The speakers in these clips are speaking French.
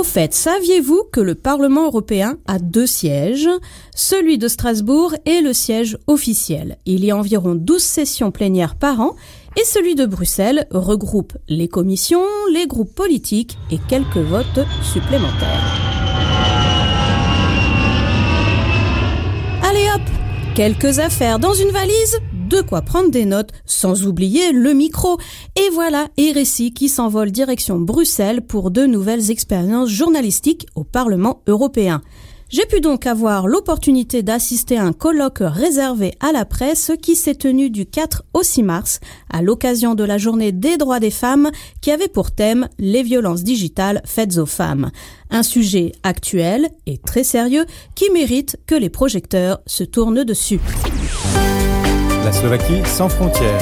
fait, saviez-vous que le Parlement européen a 2 sièges, celui de Strasbourg et le siège officiel. Il y a environ 12 sessions plénières par an et celui de Bruxelles regroupe les commissions, les groupes politiques et quelques votes supplémentaires. Allez hop, quelques affaires dans une valise, de quoi prendre des notes, sans oublier le micro. Et voilà RSI qui s'envole direction Bruxelles pour de nouvelles expériences journalistiques au Parlement européen. J'ai pu donc avoir l'opportunité d'assister à un colloque réservé à la presse qui s'est tenu du 4 au 6 mars à l'occasion de la journée des droits des femmes qui avait pour thème les violences digitales faites aux femmes. Un sujet actuel et très sérieux qui mérite que les projecteurs se tournent dessus. La Slovaquie sans frontières.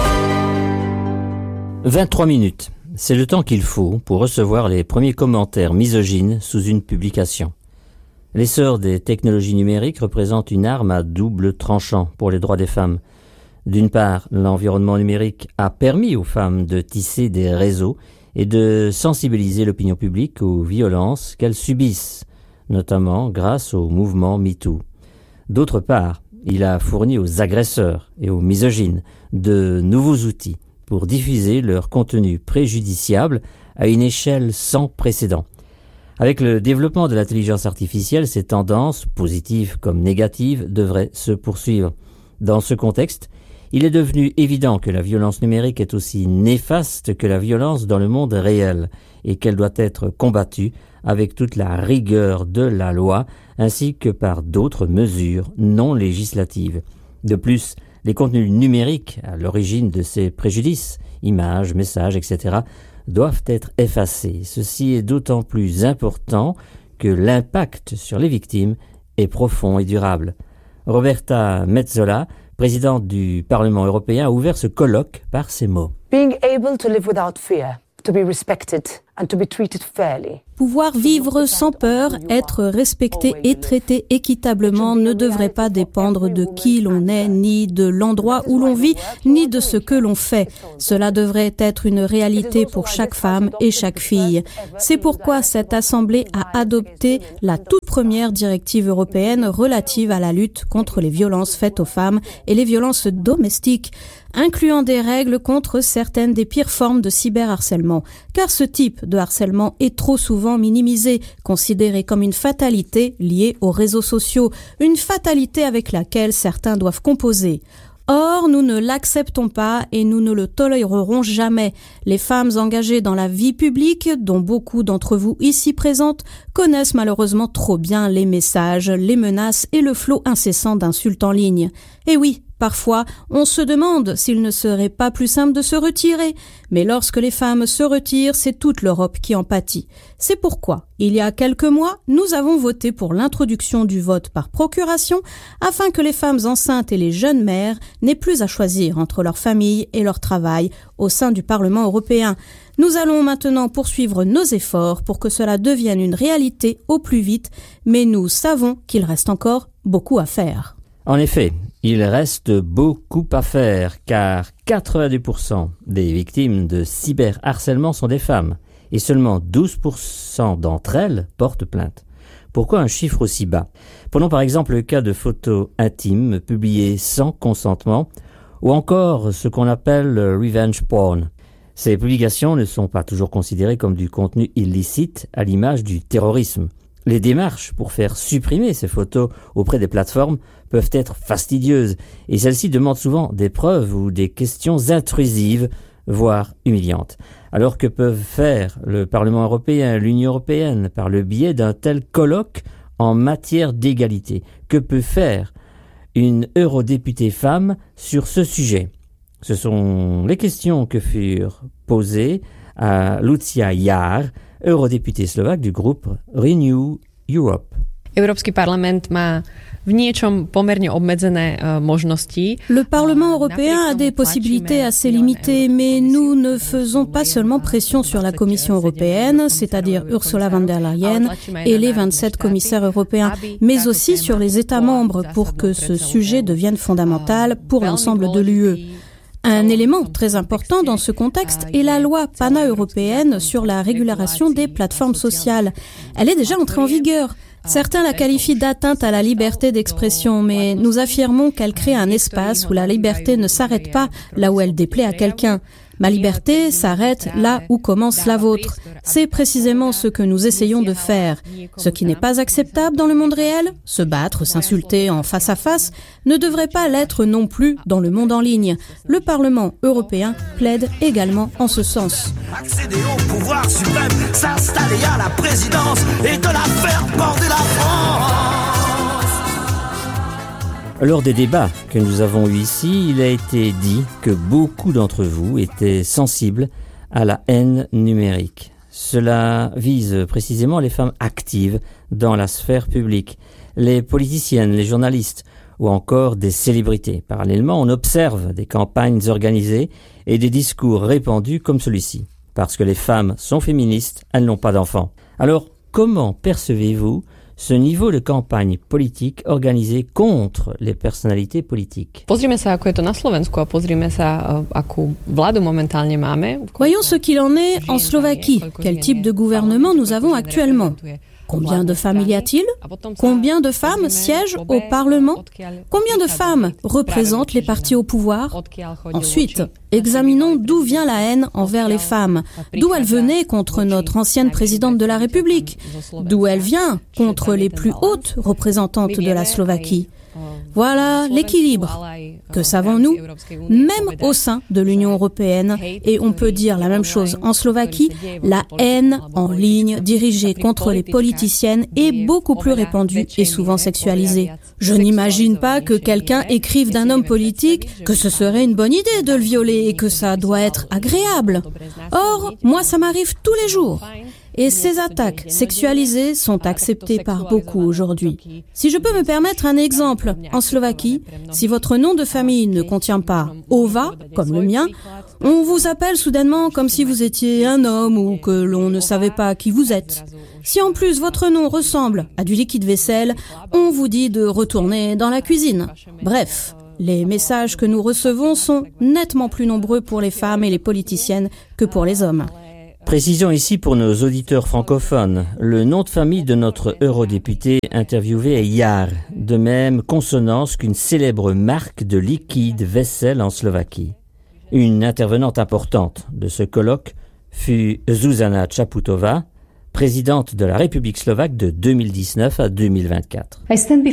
23 minutes, c'est le temps qu'il faut pour recevoir les premiers commentaires misogynes sous une publication. L'essor des technologies numériques représente une arme à double tranchant pour les droits des femmes. D'une part, l'environnement numérique a permis aux femmes de tisser des réseaux et de sensibiliser l'opinion publique aux violences qu'elles subissent, notamment grâce au mouvement MeToo. D'autre part, il a fourni aux agresseurs et aux misogynes de nouveaux outils pour diffuser leur contenu préjudiciable à une échelle sans précédent. Avec le développement de l'intelligence artificielle, ces tendances, positives comme négatives, devraient se poursuivre. Dans ce contexte, il est devenu évident que la violence numérique est aussi néfaste que la violence dans le monde réel et qu'elle doit être combattue avec toute la rigueur de la loi ainsi que par d'autres mesures non législatives. De plus, les contenus numériques à l'origine de ces préjudices, images, messages, etc., doivent être effacés. Ceci est d'autant plus important que l'impact sur les victimes est profond et durable. Roberta Metsola, présidente du Parlement européen, a ouvert ce colloque par ces mots. Being able to live without fear, to be respected and to be treated fairly. Pouvoir vivre sans peur, être respecté et traité équitablement ne devrait pas dépendre de qui l'on est, ni de l'endroit où l'on vit, ni de ce que l'on fait. Cela devrait être une réalité pour chaque femme et chaque fille. C'est pourquoi cette Assemblée a adopté la toute première directive européenne relative à la lutte contre les violences faites aux femmes et les violences domestiques, incluant des règles contre certaines des pires formes de cyberharcèlement. Car ce type de harcèlement est trop souvent minimisé, considéré comme une fatalité liée aux réseaux sociaux, une fatalité avec laquelle certains doivent composer. Or, nous ne l'acceptons pas et nous ne le tolérerons jamais. Les femmes engagées dans la vie publique, dont beaucoup d'entre vous ici présentes, connaissent malheureusement trop bien les messages, les menaces et le flot incessant d'insultes en ligne. Et oui, parfois, on se demande s'il ne serait pas plus simple de se retirer. Mais lorsque les femmes se retirent, c'est toute l'Europe qui en pâtit. C'est pourquoi, il y a quelques mois, nous avons voté pour l'introduction du vote par procuration afin que les femmes enceintes et les jeunes mères n'aient plus à choisir entre leur famille et leur travail au sein du Parlement européen. Nous allons maintenant poursuivre nos efforts pour que cela devienne une réalité au plus vite, mais nous savons qu'il reste encore beaucoup à faire. En effet, il reste beaucoup à faire car 90% des victimes de cyberharcèlement sont des femmes et seulement 12% d'entre elles portent plainte. Pourquoi un chiffre aussi bas ? Prenons par exemple le cas de photos intimes publiées sans consentement ou encore ce qu'on appelle le revenge porn. Ces publications ne sont pas toujours considérées comme du contenu illicite à l'image du terrorisme. Les démarches pour faire supprimer ces photos auprès des plateformes peuvent être fastidieuses et celles-ci demandent souvent des preuves ou des questions intrusives, voire humiliantes. Alors que peuvent faire le Parlement européen, l'Union européenne par le biais d'un tel colloque en matière d'égalité ? Que peut faire une eurodéputée femme sur ce sujet ? Ce sont les questions que furent posées à Lucia Jar, eurodéputée slovaque du groupe Renew Europe. Európsky parlament má v niečom pomerne obmedzené možnosti. Le Parlement européen a des possibilités assez limitées, mais nous ne faisons pas seulement pression sur la Commission européenne, c'est-à-dire Ursula von der Leyen et les 27 commissaires européens, mais aussi sur les États membres pour que ce sujet devienne fondamental pour l'ensemble de l'UE. Un élément très important dans ce contexte est la loi pana-européenne sur la régulation des plateformes sociales. Elle est déjà entrée en vigueur. Certains la qualifient d'atteinte à la liberté d'expression, mais nous affirmons qu'elle crée un espace où la liberté ne s'arrête pas là où elle déplaît à quelqu'un. Ma liberté s'arrête là où commence la vôtre. C'est précisément ce que nous essayons de faire. Ce qui n'est pas acceptable dans le monde réel, se battre, s'insulter en face à face, ne devrait pas l'être non plus dans le monde en ligne. Le Parlement européen plaide également en ce sens. Accéder au pouvoir suprême, s'installer à la présidence et de la faire porter la France. Lors des débats que nous avons eus ici, il a été dit que beaucoup d'entre vous étaient sensibles à la haine numérique. Cela vise précisément les femmes actives dans la sphère publique, les politiciennes, les journalistes ou encore des célébrités. Parallèlement, on observe des campagnes organisées et des discours répandus comme celui-ci. Parce que les femmes sont féministes, elles n'ont pas d'enfants. Alors, comment percevez-vous ce niveau de campagne politique organisée contre les personnalités politiques? Pozrime sa ako je to na Slovensku a pozrime sa akú vládu momentálne máme. Voyons ce qu'il en est en Slovaquie. Quel type de gouvernement nous avons actuellement? Combien de femmes y a-t-il? Combien de femmes siègent au Parlement? Combien de femmes représentent les partis au pouvoir? Ensuite, examinons d'où vient la haine envers les femmes, d'où elle venait contre notre ancienne présidente de la République, d'où elle vient contre les plus hautes représentantes de la Slovaquie. Voilà l'équilibre. Que savons-nous? Même au sein de l'Union européenne, et on peut dire la même chose en Slovaquie, la haine en ligne dirigée contre les politiciennes est beaucoup plus répandue et souvent sexualisée. Je n'imagine pas que quelqu'un écrive d'un homme politique que ce serait une bonne idée de le violer et que ça doit être agréable. Or, moi ça m'arrive tous les jours. Et ces attaques sexualisées sont acceptées par beaucoup aujourd'hui. Si je peux me permettre un exemple, en Slovaquie, si votre nom de famille ne contient pas Ova, comme le mien, on vous appelle soudainement comme si vous étiez un homme ou que l'on ne savait pas qui vous êtes. Si en plus votre nom ressemble à du liquide vaisselle, on vous dit de retourner dans la cuisine. Bref, les messages que nous recevons sont nettement plus nombreux pour les femmes et les politiciennes que pour les hommes. Précisons ici pour nos auditeurs francophones, le nom de famille de notre eurodéputé interviewé est Jar, de même consonance qu'une célèbre marque de liquide vaisselle en Slovaquie. Une intervenante importante de ce colloque fut Zuzana Čaputová, présidente de la République slovaque de 2019 à 2024.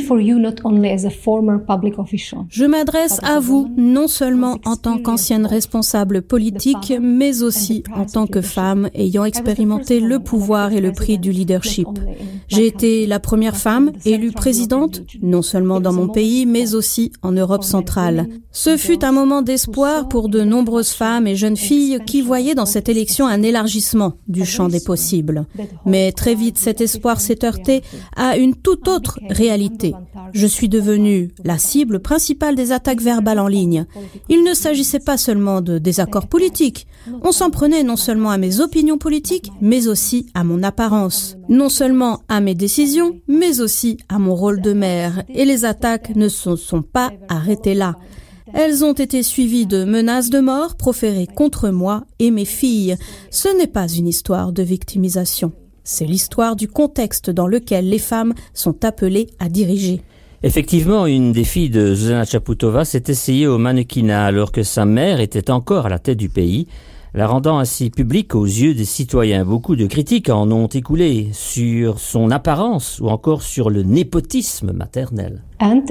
Je m'adresse à vous non seulement en tant qu'ancienne responsable politique, mais aussi en tant que femme ayant expérimenté le pouvoir et le prix du leadership. J'ai été la première femme élue présidente, non seulement dans mon pays, mais aussi en Europe centrale. Ce fut un moment d'espoir pour de nombreuses femmes et jeunes filles qui voyaient dans cette élection un élargissement du champ des possibles. Mais très vite, cet espoir s'est heurté à une toute autre réalité. Je suis devenue la cible principale des attaques verbales en ligne. Il ne s'agissait pas seulement de désaccords politiques. On s'en prenait non seulement à mes opinions politiques, mais aussi à mon apparence. Non seulement à mes décisions, mais aussi à mon rôle de mère. Et les attaques ne se sont pas arrêtées là. Elles ont été suivies de menaces de mort proférées contre moi et mes filles. Ce n'est pas une histoire de victimisation. C'est l'histoire du contexte dans lequel les femmes sont appelées à diriger. Effectivement, une des filles de Zuzana Čaputová s'est essayée au mannequinat alors que sa mère était encore à la tête du pays, la rendant ainsi publique aux yeux des citoyens. Beaucoup de critiques en ont écoulé sur son apparence ou encore sur le népotisme maternel.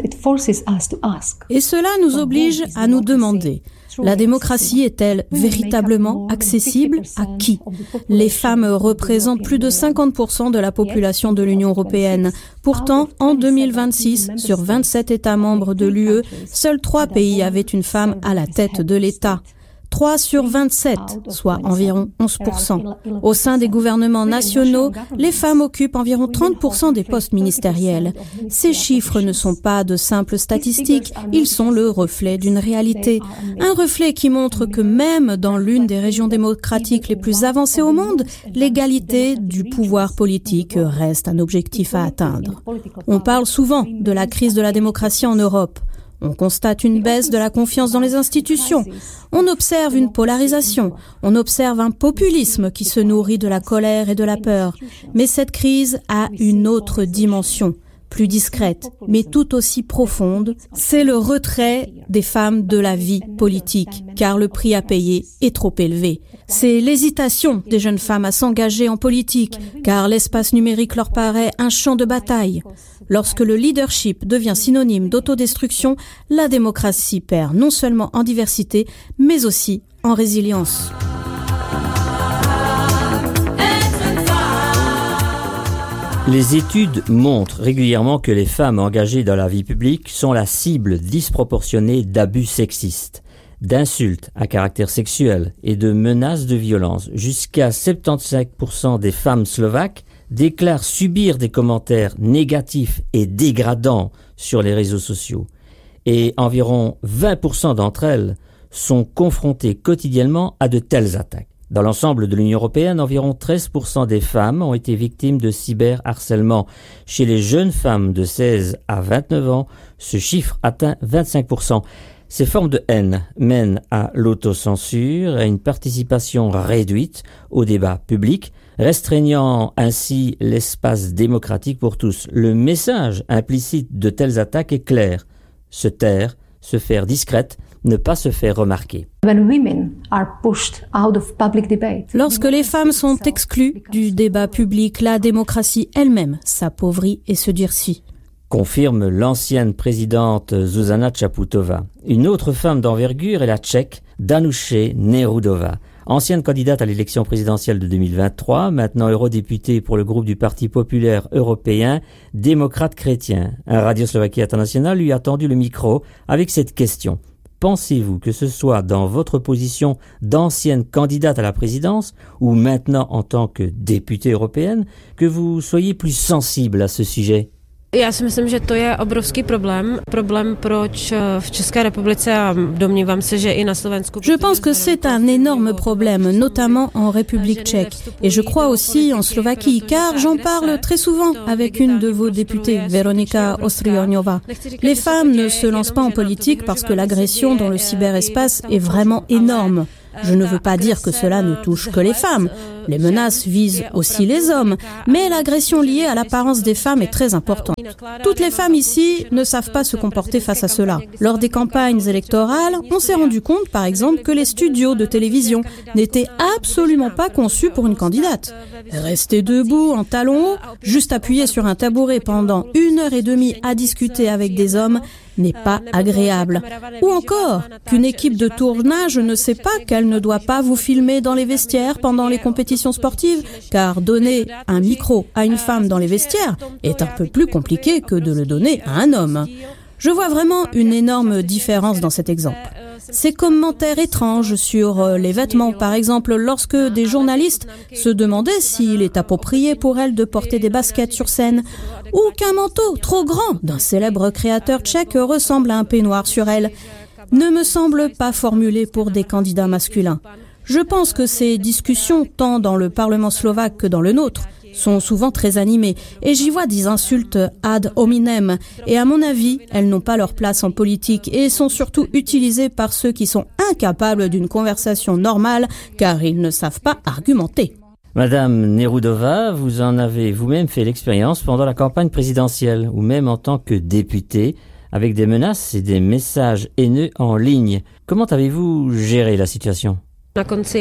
Et cela nous oblige à nous demander, la démocratie est-elle véritablement accessible à qui? Les femmes représentent plus de 50% de la population de l'Union européenne. Pourtant, en 2026, sur 27 États membres de l'UE, seuls 3 pays avaient une femme à la tête de l'État. 3 sur 27, soit environ 11%. Au sein des gouvernements nationaux, les femmes occupent environ 30% des postes ministériels. Ces chiffres ne sont pas de simples statistiques, ils sont le reflet d'une réalité. Un reflet qui montre que même dans l'une des régions démocratiques les plus avancées au monde, l'égalité du pouvoir politique reste un objectif à atteindre. On parle souvent de la crise de la démocratie en Europe. On constate une baisse de la confiance dans les institutions. On observe une polarisation. On observe un populisme qui se nourrit de la colère et de la peur. Mais cette crise a une autre dimension, plus discrète, mais tout aussi profonde. C'est le retrait des femmes de la vie politique, car le prix à payer est trop élevé. C'est l'hésitation des jeunes femmes à s'engager en politique, car l'espace numérique leur paraît un champ de bataille. Lorsque le leadership devient synonyme d'autodestruction, la démocratie perd non seulement en diversité, mais aussi en résilience. Les études montrent régulièrement que les femmes engagées dans la vie publique sont la cible disproportionnée d'abus sexistes, d'insultes à caractère sexuel et de menaces de violence. Jusqu'à 75% des femmes slovaques déclarent subir des commentaires négatifs et dégradants sur les réseaux sociaux. Et environ 20% d'entre elles sont confrontées quotidiennement à de telles attaques. Dans l'ensemble de l'Union européenne, environ 13% des femmes ont été victimes de cyberharcèlement. Chez les jeunes femmes de 16 à 29 ans, ce chiffre atteint 25%. Ces formes de haine mènent à l'autocensure, à une participation réduite au débat public, restreignant ainsi l'espace démocratique pour tous. Le message implicite de telles attaques est clair. Se taire, se faire discrète, ne pas se faire remarquer. Lorsque les femmes sont exclues du débat public, la démocratie elle-même s'appauvrit et se durcit. Confirme l'ancienne présidente Zuzana Čaputová. Une autre femme d'envergure est la Tchèque Danuše Nerudová. Ancienne candidate à l'élection présidentielle de 2023, maintenant eurodéputée pour le groupe du Parti populaire européen, démocrate chrétien. Un Radio Slovaquie International lui a tendu le micro avec cette question. Pensez-vous que ce soit dans votre position d'ancienne candidate à la présidence ou maintenant en tant que députée européenne que vous soyez plus sensible à ce sujet? Já si myslím, že to je obrovský problém proč v České republice a domnívám se, že i na Slovensku. Je pense que c'est un énorme problème, notamment en République tchèque. Et je crois aussi en Slovaquie, car j'en parle très souvent avec une de vos députées, Veronika Ostrioňová. Les femmes ne se lancent pas en politique parce que l'agression dans le cyberespace est vraiment énorme. Je ne veux pas dire que cela ne touche que les femmes. Les menaces visent aussi les hommes, mais l'agression liée à l'apparence des femmes est très importante. Toutes les femmes ici ne savent pas se comporter face à cela. Lors des campagnes électorales, on s'est rendu compte, par exemple, que les studios de télévision n'étaient absolument pas conçus pour une candidate. Rester debout en talons hauts, juste appuyé sur un tabouret pendant 1h30 à discuter avec des hommes, n'est pas agréable. Ou encore, qu'une équipe de tournage ne sait pas qu'elle ne doit pas vous filmer dans les vestiaires pendant les compétitions sportives, car donner un micro à une femme dans les vestiaires est un peu plus compliqué que de le donner à un homme. Je vois vraiment une énorme différence dans cet exemple. Ces commentaires étranges sur les vêtements, par exemple, lorsque des journalistes se demandaient s'il est approprié pour elles de porter des baskets sur scène, ou qu'un manteau trop grand d'un célèbre créateur tchèque ressemble à un peignoir sur elle, ne me semblent pas formulés pour des candidats masculins. Je pense que ces discussions, tant dans le Parlement slovaque que dans le nôtre, sont souvent très animées, et j'y vois des insultes ad hominem, et à mon avis, elles n'ont pas leur place en politique, et sont surtout utilisées par ceux qui sont incapables d'une conversation normale, car ils ne savent pas argumenter. Madame Nerudová, vous en avez vous-même fait l'expérience pendant la campagne présidentielle, ou même en tant que députée, avec des menaces et des messages haineux en ligne. Comment avez-vous géré la situation ? À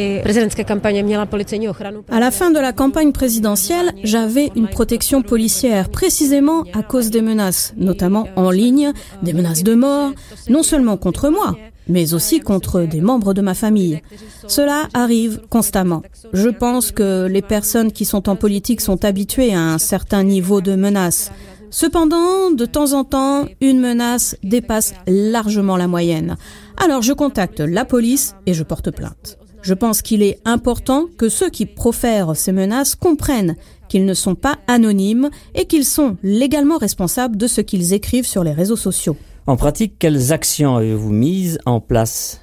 la fin de la campagne présidentielle, j'avais une protection policière, précisément à cause des menaces, notamment en ligne, des menaces de mort, non seulement contre moi, mais aussi contre des membres de ma famille. Cela arrive constamment. Je pense que les personnes qui sont en politique sont habituées à un certain niveau de menaces. Cependant, de temps en temps, une menace dépasse largement la moyenne. Alors je contacte la police et je porte plainte. Je pense qu'il est important que ceux qui profèrent ces menaces comprennent qu'ils ne sont pas anonymes et qu'ils sont légalement responsables de ce qu'ils écrivent sur les réseaux sociaux. En pratique, quelles actions avez-vous mises en place?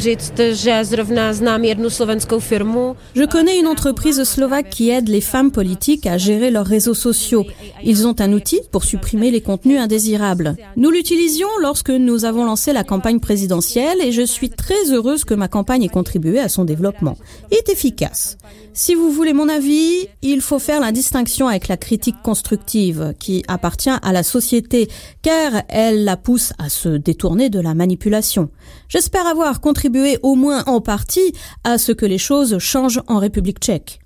Je connais une entreprise slovaque qui aide les femmes politiques à gérer leurs réseaux sociaux. Ils ont un outil pour supprimer les contenus indésirables. Nous l'utilisions lorsque nous avons lancé la campagne présidentielle et je suis très heureuse que ma campagne ait contribué à son développement. Il est efficace. Si vous voulez mon avis, il faut faire la distinction avec la critique constructive qui appartient à la société car elle la pousse à se détourner de la manipulation. J'espère avoir contribué au moins en partie à ce que les choses changent en République tchèque.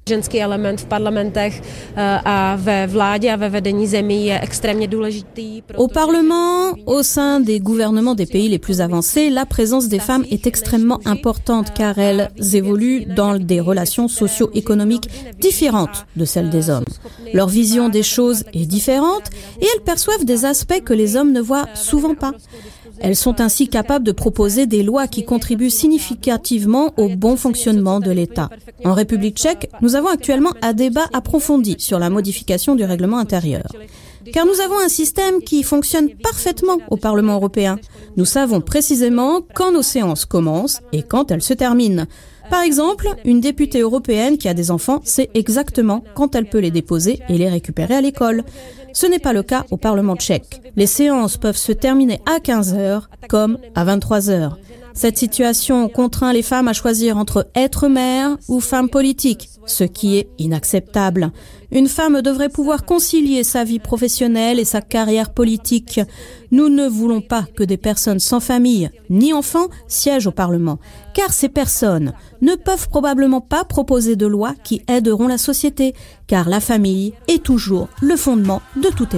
Au Parlement, au sein des gouvernements des pays les plus avancés, la présence des femmes est extrêmement importante car elles évoluent dans des relations socio-économiques différentes de celles des hommes. Leur vision des choses est différente et elles perçoivent des aspects que les hommes ne voient souvent pas. Elles sont ainsi capables de proposer des lois qui contribuent significativement au bon fonctionnement de l'État. En République tchèque, nous avons actuellement un débat approfondi sur la modification du règlement intérieur. Car nous avons un système qui fonctionne parfaitement au Parlement européen. Nous savons précisément quand nos séances commencent et quand elles se terminent. Par exemple, une députée européenne qui a des enfants sait exactement quand elle peut les déposer et les récupérer à l'école. Ce n'est pas le cas au Parlement tchèque. Les séances peuvent se terminer à 15h comme à 23h. Cette situation contraint les femmes à choisir entre être mère ou femme politique, ce qui est inacceptable. Une femme devrait pouvoir concilier sa vie professionnelle et sa carrière politique. Nous ne voulons pas que des personnes sans famille ni enfants siègent au Parlement, car ces personnes ne peuvent probablement pas proposer de lois qui aideront la société, car la famille est toujours le fondement de tout État.